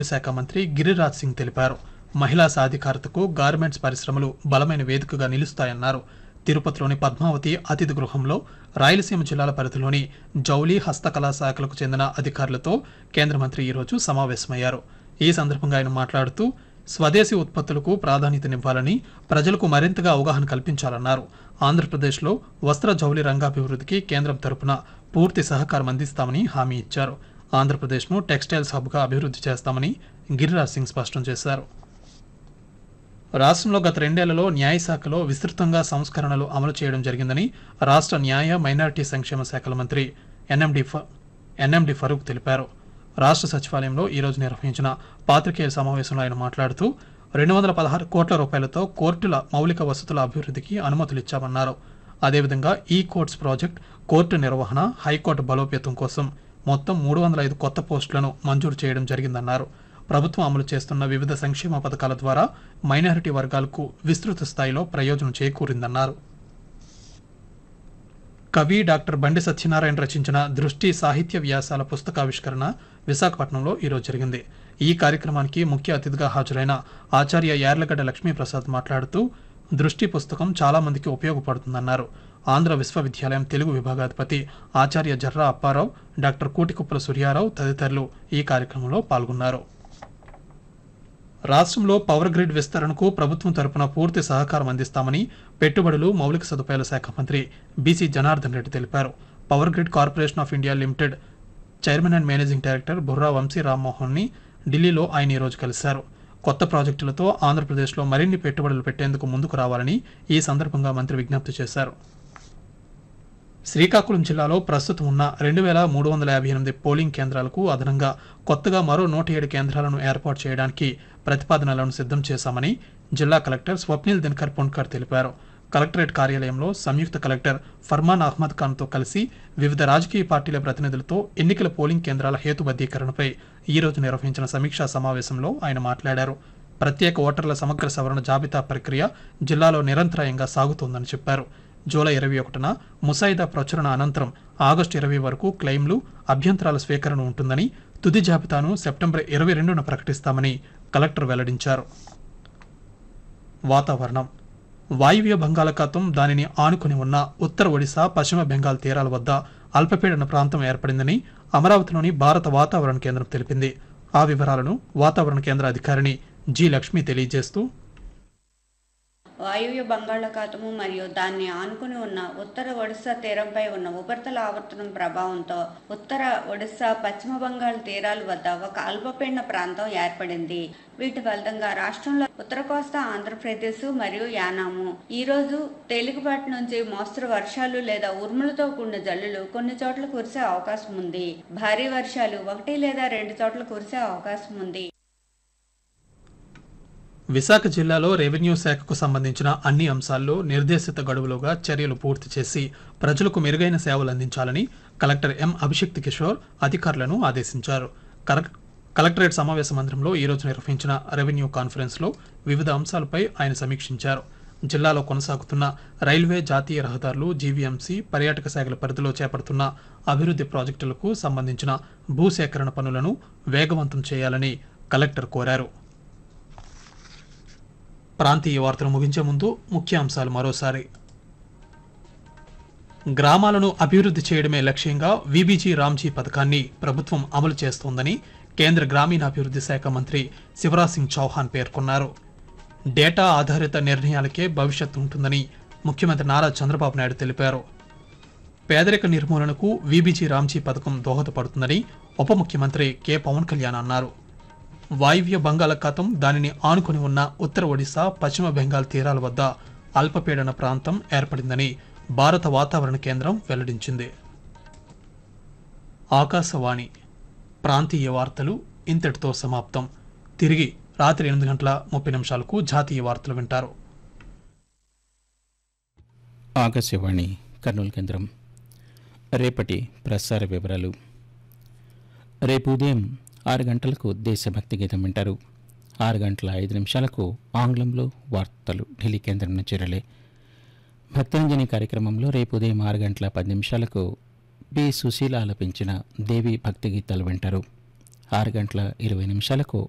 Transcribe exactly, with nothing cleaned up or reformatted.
శాఖ మంత్రి గిరిరాజ్ సింగ్ తెలిపారు. మహిళా సాధికారతకు గార్మెంట్స్ పరిశ్రమలు బలమైన వేదికగా నిలుస్తాయన్నారు. తిరుపతిలోని పద్మావతి అతిథి గృహంలో రాయలసీమ జిల్లాల పరిధిలోని జౌళి హస్తకళా శాఖలకు చెందిన అధికారులతో కేంద్ర మంత్రి ఈరోజు సమావేశమయ్యారు. ఈ సందర్భంగా ఆయన మాట్లాడుతూ స్వదేశీ ఉత్పత్తులకు ప్రాధాన్యతనివ్వాలని, ప్రజలకు మరింతగా అవగాహన కల్పించాలన్నారు. ఆంధ్రప్రదేశ్లో వస్త్ర జౌళి రంగాభివృద్ధికి కేంద్రం తరపున పూర్తి సహకారం అందిస్తామని హామీ ఇచ్చారు. ఆంధ్రప్రదేశ్ను టెక్స్టైల్స్ హబ్గా అభివృద్ధి చేస్తామని గిరిరాజ్ సింగ్ స్పష్టం చేశారు. రాష్ట్రంలో గత రెండేళ్లలో న్యాయశాఖలో విస్తృతంగా సంస్కరణలు అమలు చేయడం జరిగిందని రాష్ట్ర న్యాయ మైనారిటీ సంక్షేమ శాఖల మంత్రి ఎన్ఎండి ఎన్ఎండి ఫరూక్ తెలిపారు. రాష్ట్ర సచివాలయంలో ఈరోజు నిర్వహించిన పాత్రికేయుల సమావేశంలో ఆయన మాట్లాడుతూ రెండు వందల పదహారు కోట్ల రూపాయలతో కోర్టుల మౌలిక వసతుల అభివృద్ధికి అనుమతులిచ్చామన్నారు. అదేవిధంగా ఈ కోర్ట్స్ ప్రాజెక్ట్, కోర్టు నిర్వహణ, హైకోర్టు బలోపేతం కోసం మొత్తం మూడు వందల ఐదు కొత్త పోస్టులను మంజూరు చేయడం జరిగిందన్నారు. ప్రభుత్వం అమలు చేస్తున్న వివిధ సంక్షేమ పథకాల ద్వారా మైనారిటీ వర్గాలకు విస్తృత స్థాయిలో ప్రయోజనం చేకూరిందన్నారు. కవి డాక్టర్ బండి సత్యనారాయణ రచించిన దృష్టి సాహిత్య వ్యాసాల పుస్తకావిష్కరణ విశాఖపట్నంలో ఈరోజు జరిగింది. ఈ కార్యక్రమానికి ముఖ్య అతిథిగా హాజరైన ఆచార్య యార్లగడ్డ లక్ష్మీప్రసాద్ మాట్లాడుతూ దృష్టి పుస్తకం చాలా మందికి ఉపయోగపడుతుందన్నారు. ఆంధ్ర విశ్వవిద్యాలయం తెలుగు విభాగాధిపతి ఆచార్య జర్రా అప్పారావు, డాక్టర్ కూటికుప్పల సూర్యారావు తదితరులు ఈ కార్యక్రమంలో పాల్గొన్నారు. రాష్ట్రంలో పవర్ గ్రిడ్ విస్తరణకు ప్రభుత్వం తరపున పూర్తి సహకారం అందిస్తామని పెట్టుబడులు, మౌలిక సదుపాయాల శాఖ మంత్రి బీసీ జనార్దన్ రెడ్డి తెలిపారు. Power grid corporation of India limited chairman and managing director Borra Vamsi Rammohan ని ఢిల్లీలో ఆయన ఈరోజు కలిశారు. కొత్త ప్రాజెక్టులతో ఆంధ్రప్రదేశ్లో మరిన్ని పెట్టుబడులు పెట్టేందుకు ముందుకు రావాలని ఈ సందర్భంగా మంత్రి విజ్ఞప్తి చేశారు. శ్రీకాకుళం జిల్లాలో ప్రస్తుతం ఉన్న రెండు వేల మూడు వందల యాభై ఎనిమిది పోలింగ్ కేంద్రాలకు అదనంగా కొత్తగా మరో నూట ఏడు కేంద్రాలను ఏర్పాటు చేయడానికి ప్రతిపాదనలను సిద్ధం చేశామని జిల్లా కలెక్టర్ స్వప్నిల్ దినకర్ పుణ్కర్ తెలిపారు. కలెక్టరేట్ కార్యాలయంలో సంయుక్త కలెక్టర్ ఫర్మాన్ అహ్మద్ ఖాన్తో కలిసి వివిధ రాజకీయ పార్టీల ప్రతినిధులతో ఎన్నికల పోలింగ్ కేంద్రాల హేతుబద్ధీకరణపై ఈరోజు నిర్వహించిన సమీక్షా సమావేశంలో ఆయన మాట్లాడారు. ప్రత్యేక ఓటర్ల సమగ్ర సవరణ జాబితా ప్రక్రియ జిల్లాలో నిరంతరాయంగా సాగుతోందని చెప్పారు. జూలై ఇరవై ఒకటిన ముసాయిదా ప్రచురణ అనంతరం ఆగస్టు ఇరవై వరకు క్లెయిమ్లు, అభ్యంతరాల స్వీకరణ ఉంటుందని, తుది జాబితాను సెప్టెంబర్ ఇరవై రెండున ప్రకటిస్తామని కలెక్టర్ వెల్లడించారు. వాతావరణం. వాయువ్య బంగాళాఖాతం, దానిని ఆనుకుని ఉన్న ఉత్తర ఒడిశా, పశ్చిమ బెంగాల్ తీరాల వద్ద అల్పపీడన ప్రాంతం ఏర్పడిందని అమరావతిలోని భారత వాతావరణ కేంద్రం తెలిపింది. ఆ వివరాలను వాతావరణ కేంద్ర అధికారిని జి లక్ష్మి తెలియజేస్తూ, వాయువ్య బంగాళాఖాతము మరియు దాన్ని ఆనుకుని ఉన్న ఉత్తర ఒడిశా తీరంపై ఉన్న ఉపరితల ఆవర్తనం ప్రభావంతో ఉత్తర ఒడిశా, పశ్చిమ బంగాళ తీరాల వద్ద ఒక అల్పపీడన ప్రాంతం ఏర్పడింది. వీటి ఫలితంగా రాష్ట్రంలో ఉత్తర కోస్తా ఆంధ్రప్రదేశ్ మరియు యానాము ఈ రోజు తేలికపాటి నుంచి మోస్తరు వర్షాలు లేదా ఉరుములతో కూడిన జల్లులు కొన్ని చోట్ల కురిసే అవకాశం ఉంది. భారీ వర్షాలు ఒకటి లేదా రెండు చోట్ల కురిసే అవకాశం ఉంది. విశాఖ జిల్లాలో రెవెన్యూ శాఖకు సంబంధించిన అన్ని అంశాల్లో నిర్దేశిత గడువులోగా చర్యలు పూర్తి చేసి ప్రజలకు మెరుగైన సేవలు అందించాలని కలెక్టర్ ఎం అభిషిక్త్ కిషోర్ అధికారులను ఆదేశించారు. కలెక్టరేట్ సమావేశ మందిరంలో ఈరోజు నిర్వహించిన రెవెన్యూ కాన్ఫరెన్స్లో వివిధ అంశాలపై ఆయన సమీక్షించారు. జిల్లాలో కొనసాగుతున్న రైల్వే, జాతీయ రహదారులు, జీవీఎంసీ, పర్యాటక శాఖల పరిధిలో చేపడుతున్న అభివృద్ధి ప్రాజెక్టులకు సంబంధించిన భూసేకరణ పనులను వేగవంతం చేయాలని కలెక్టర్ కోరారు. ప్రాంతీయ వార్తలు ముగించే ముందు ముఖ్యాంశాలు మరోసారి. గ్రామాలను అభివృద్ధి చేయడమే లక్ష్యంగా వీబీజీ రామ్జీ పథకాన్ని ప్రభుత్వం అమలు చేస్తోందని కేంద్ర గ్రామీణాభివృద్ధి శాఖ మంత్రి శివరాజ్ సింగ్ చౌహాన్ పేర్కొన్నారు. డేటా ఆధారిత నిర్ణయాలకే భవిష్యత్తు ఉంటుందని ముఖ్యమంత్రి నారా చంద్రబాబు నాయుడు తెలిపారు. పేదరిక నిర్మూలనకు వీబీజీ రామ్జీ పథకం దోహదపడుతుందని ఉప ముఖ్యమంత్రి కె పవన్ కళ్యాణ్ అన్నారు. వాయువ్య బంగాళాఖాతం, దానిని ఆనుకుని ఉన్న ఉత్తర ఒడిశా, పశ్చిమ బెంగాల్ తీరాల వద్ద అల్పపీడన ప్రాంతం ఏర్పడిందని భారత వాతావరణ కేంద్రం వెల్లడించింది. ఆకాశవాణి ప్రాంతీయ వార్తలు ఇంతటితో సమాప్తం. తిరిగి రాత్రి ఎనిమిది గంటల ముప్పై నిమిషాలకు జాతీయ వార్తలు వింటారు. ఆకాశవాణి కర్నూలు కేంద్రం. రేపటి ప్రసార వివరాలు. రేపు ఉదయం ఆరు గంటలకు దేశభక్తి గీతం వింటారు. ఆరు గంటల ఐదు నిమిషాలకు ఆంగ్లంలో వార్తలు ఢిల్లీ కేంద్రం నుంచి రిలే. భక్తాంజలి కార్యక్రమంలో రేపు ఉదయం ఆరు గంటల పది నిమిషాలకు బి సుశీల ఆలపించిన దేవి భక్తి గీతాలు వింటారు. ఆరు గంటల ఇరవై నిమిషాలకు